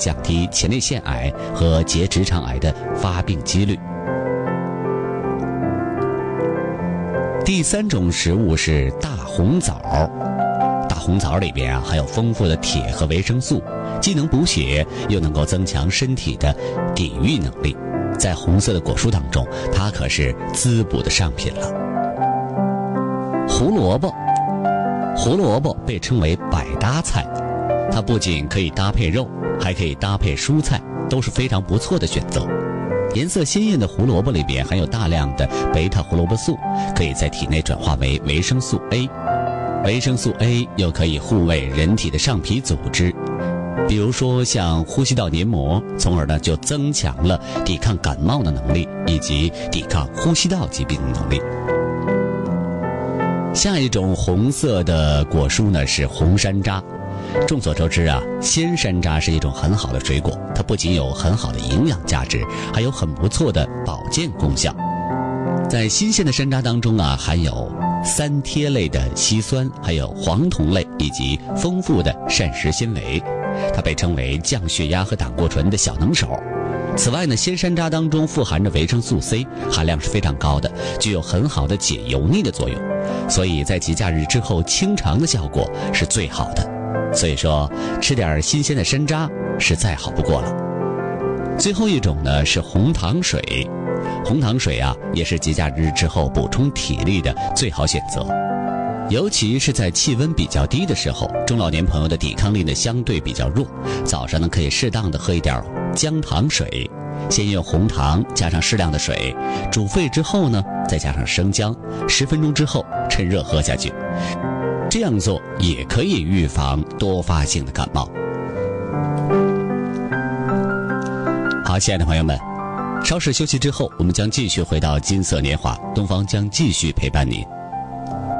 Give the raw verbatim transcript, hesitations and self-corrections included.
降低前列腺癌和结直肠癌的发病几率。第三种食物是大红枣。大红枣里边啊含有丰富的铁和维生素，既能补血，又能够增强身体的抵御能力。在红色的果蔬当中，它可是滋补的上品了。胡萝卜，胡萝卜被称为百搭菜，它不仅可以搭配肉，还可以搭配蔬菜，都是非常不错的选择。颜色鲜艳的胡萝卜里边含有大量的贝塔胡萝卜素，可以在体内转化为维生素 A。维生素 A 又可以护卫人体的上皮组织，比如说像呼吸道黏膜，从而呢就增强了抵抗感冒的能力，以及抵抗呼吸道疾病的能力。下一种红色的果蔬呢是红山楂。众所周知啊，鲜山楂是一种很好的水果，它不仅有很好的营养价值，还有很不错的保健功效。在新鲜的山楂当中啊，含有三萜类的硒酸，还有黄酮类以及丰富的膳食纤维，它被称为降血压和胆固醇的小能手。此外呢，鲜山楂当中富含着维生素 C， 含量是非常高的，具有很好的解油腻的作用，所以在节假日之后清肠的效果是最好的。所以说吃点新鲜的山楂是再好不过了。最后一种呢是红糖水。红糖水啊也是节假日之后补充体力的最好选择，尤其是在气温比较低的时候，中老年朋友的抵抗力呢相对比较弱，早上呢可以适当的喝一点姜糖水，先用红糖加上适量的水煮沸之后呢，再加上生姜，十分钟之后趁热喝下去。这样做也可以预防多发性的感冒。好，亲爱的朋友们，稍事休息之后，我们将继续回到金色年华，东方将继续陪伴您。